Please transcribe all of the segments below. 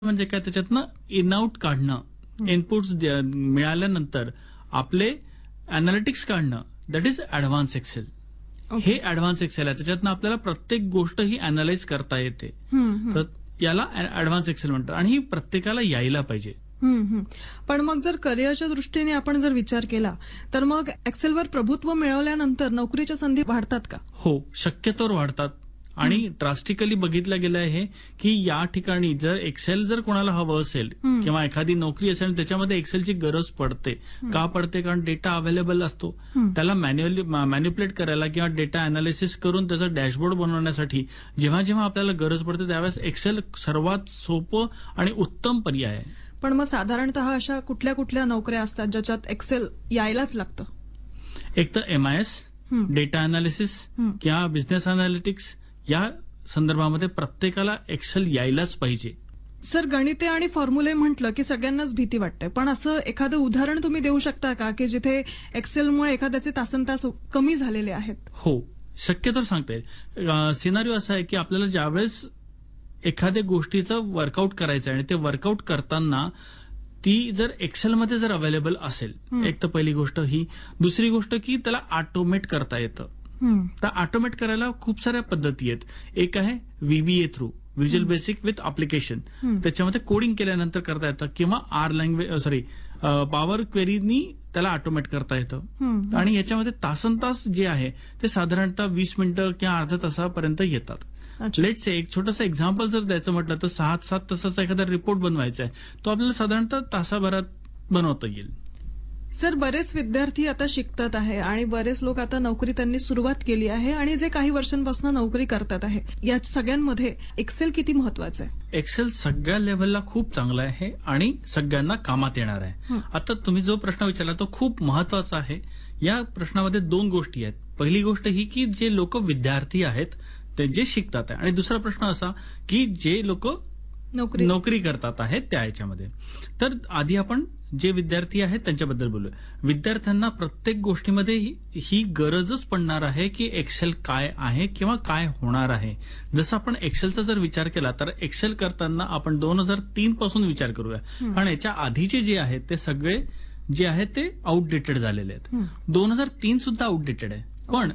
म्हणजे काय, त्याच्यातनं इन आउट काढणं, इनपुट्स मिळाल्यानंतर आपले अनालिटिक्स काढणं, दॅट इज ऍडव्हान्स एक्सेल. हे ऍडव्हान्स एक्सेल आहे. त्याच्यातनं आपल्याला प्रत्येक गोष्ट ही अनालाइज करता येते. तर याला ऍडव्हान्स एक्सेल म्हणतात आणि ही प्रत्येकाला यायला पाहिजे. पण मग जर करिअरच्या दृष्टीने आपण जर विचार केला तर मग एक्सेलवर प्रभुत्व मिळवल्यानंतर नोकरीच्या संधी वाढतात का? हो, शक्यतोवर वाढतात. आणि ड्रास्टिकली बघितलं गेलं आहे की या ठिकाणी जर एक्सेल जर कोणाला हवं असेल किंवा एखादी नोकरी असेल त्याच्यामध्ये एक्सेलची गरज पडते. का पडते? कारण डेटा अवेलेबल असतो. त्याला मॅन्युप्युलेट करायला किंवा डेटा अनालिसिस करून त्याचा डॅशबोर्ड बनवण्यासाठी जेव्हा जेव्हा आपल्याला गरज पडते त्यावेळेस एक्सेल सर्वात सोपं आणि उत्तम पर्याय आहे. पण मग साधारणतः अशा कुठल्या कुठल्या नोकऱ्या असतात ज्याच्यात एक्सेल यायलाच लागतं? एक तर MIS, डेटा अनालिसिस किंवा बिझनेस अनालिटिक्स, या संदर्भामध्ये प्रत्येकाला एक्सेल यायलाच पाहिजे. सर, गणिते आणि फॉर्म्युले म्हटलं की सगळ्यांनाच भीती वाटते, पण असं एखादं उदाहरण तुम्ही देऊ शकता का की जिथे एक्सेलमुळे एखाद्याचे तासनतास कमी झालेले आहेत? हो, शक्यतो सांगता येईल. सिनारिओ असा आहे की आपल्याला ज्यावेळेस एखाद्या गोष्टीचं वर्कआउट करायचं आहे आणि ते वर्कआउट करताना ती जर एक्सेलमध्ये जर अवेलेबल असेल, एक तर पहिली गोष्ट ही. दुसरी गोष्ट की त्याला ऑटोमेट करता येतं. तर ऑटोमेट करायला खूप साऱ्या पद्धती आहेत. एक आहे VBA through, visual basic with application. त्याच्यामध्ये कोडिंग केल्यानंतर करता येतं किंवा पॉवर क्वेरीनी त्याला ऑटोमेट करता येतं. आणि याच्यामध्ये तासनतास जे आहे ते साधारणतः 20 मिनिटं किंवा अर्ध्या तासापर्यंत येतात. लेट्स से एक छोटंसं एक्झाम्पल जर द्यायचं म्हटलं तर 6-7 तासाचा एखादा रिपोर्ट बनवायचा आहे, तो आपल्याला साधारणतः तासाभरात बनवता येईल. सर, बरेच विद्यार्थी आता शिकतात आहे आणि बरेच लोक आता नोकरी त्यांनी सुरुवात केली आहे आणि जे काही वर्षांपासून नोकरी करतात आहे, या सगळ्यांमध्ये एक्सेल किती महत्वाचं आहे? एक्सेल सगळ्या लेव्हलला खूप चांगला आहे आणि सगळ्यांना कामात येणार आहे. आता तुम्ही जो प्रश्न विचारला तो खूप महत्वाचा आहे. या प्रश्नामध्ये 2 गोष्टी आहेत. पहिली गोष्ट ही की जे लोक विद्यार्थी आहेत ते जे शिकतात आहे, आणि दुसरा प्रश्न असा की जे लोक नोकरी करतात आहेत त्या ह्याच्यामध्ये. तर आधी आपण जे विद्यार्थी आहेत त्यांच्याबद्दल बोलूया. विद्यार्थ्यांना प्रत्येक गोष्टीमध्ये ही गरजच पडणार आहे की एक्सेल काय आहे किंवा काय होणार आहे. जसं आपण एक्सेलचा जर विचार केला तर एक्सेल करताना आपण 2003 पासून विचार करूया, कारण याच्या आधीचे जे आहेत ते सगळे जे आहेत ते आउटडेटेड झालेले आहेत. 2003 सुद्धा आउटडेटेड आहे, पण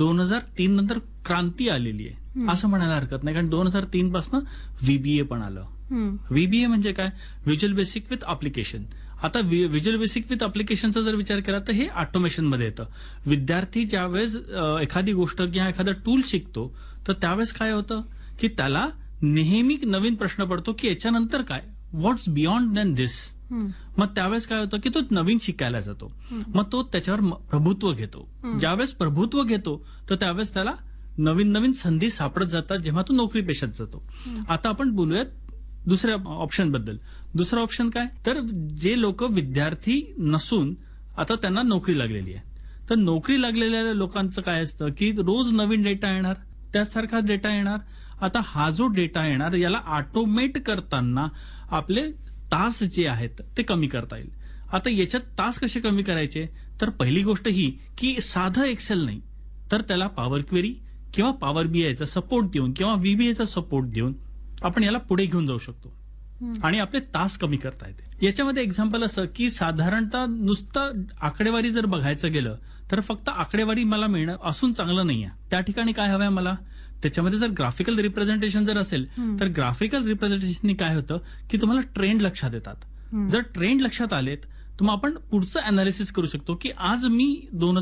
2003 नंतर क्रांती आलेली आहे असं म्हणायला हरकत नाही. कारण 2003 पासून VBA पण आलं. VBA म्हणजे काय? Visual basic with application. आता व्हिज्युअल बेसिक विथ अप्लिकेशनचा जर विचार केला तर हे ऑटोमेशन मध्ये येतं. विद्यार्थी ज्यावेळेस एखादी गोष्ट किंवा एखादा टूल शिकतो तर त्यावेळेस काय होतं की त्याला नेहमी नवीन प्रश्न पडतो की याच्यानंतर काय, व्हॉट्स बियॉन्ड दॅन दिस. मग त्यावेळेस काय होतं की तो नवीन शिकायला जातो, मग तो त्याच्यावर प्रभुत्व घेतो. ज्यावेळेस प्रभुत्व घेतो तर त्यावेळेस त्याला नवीन नवीन संधी सापडत जातात जेव्हा तो नोकरी पेशात जातो. आता आपण बोलूयात दुसऱ्या ऑप्शन बद्दल. दुसरा ऑप्शन काय, तर जे लोक विद्यार्थी नसून आता त्यांना नोकरी लागलेली आहे. तर नोकरी लागलेल्या लोकांचं काय असतं की रोज नवीन डेटा येणार, त्यासारखा डेटा येणार. आता हा जो डेटा येणार याला ऑटोमेट करताना आपले तास जे आहेत ते कमी करता येईल. आता याच्यात तास कसे कमी करायचे, तर पहिली गोष्ट ही की साधं एक्सेल नाही तर त्याला पॉवर क्वेरी किंवा पॉवर BIचा सपोर्ट देऊन किंवा VBAचा सपोर्ट देऊन आपण याला पुढे घेऊन जाऊ शकतो आणि आपले तास कमी करता येते. याच्यामध्ये एक्झाम्पल असं की साधारणतः नुसतं आकडेवारी जर बघायचं गेलं तर फक्त आकडेवारी मला मिळणं असून चांगलं नाहीये. त्या ठिकाणी काय हवंय मला, त्याच्यामध्ये जर ग्राफिकल रिप्रेझेंटेशन जर असेल तर ग्राफिकल रिप्रेझेंटेशननी काय होतं की तुम्हाला ट्रेंड लक्षात येतात. जर ट्रेंड लक्षात आलेत तर मग आपण पुढचं अनालिसिस करू शकतो की आज मी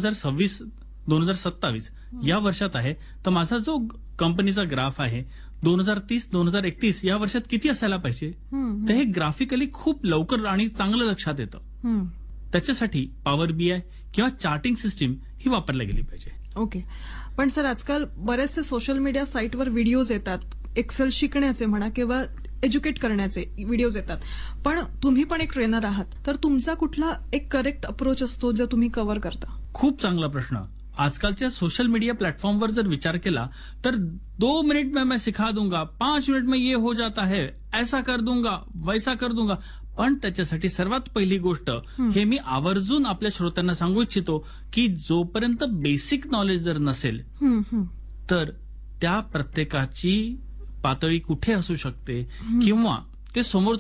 2027 या वर्षात आहे तर माझा जो कंपनीचा ग्राफ आहे 2030-2031 या वर्षात किती असायला पाहिजे. तर हे ग्राफिकली खूप लवकर आणि चांगलं लक्षात येतं. त्याच्यासाठी पॉवर BI किंवा चार्टिंग सिस्टीम ही वापरली गेली पाहिजे. ओके. पण सर, आजकाल बरेचसे सोशल मीडिया साईटवर व्हिडिओज येतात, एक्सेल शिकण्याचे म्हणा किंवा एज्युकेट करण्याचे व्हिडिओज येतात. पण तुम्ही पण एक ट्रेनर आहात, तर तुमचा कुठला एक करेक्ट अप्रोच असतो जो तुम्ही कव्हर करता? खूप चांगला प्रश्न. आजकालच्या सोशल मीडिया प्लेटफॉर्मवर जर विचार केला तर 2 मिनट में मैं सिखा दूंगा, 5 मिनट में ये हो जाता है, ऐसा कर दूंगा, वैसा कर दूंगा. पण त्याच्यासाठी सर्वात पहिली गोष्ट हे मी आवर्जून आपल्या श्रोत्यांना सांगू इच्छितो की जोपर्यंत बेसिक नॉलेज जर नसेल तर त्या प्रत्येकाची पातळी कुठे असू शकते किंवा ते समोर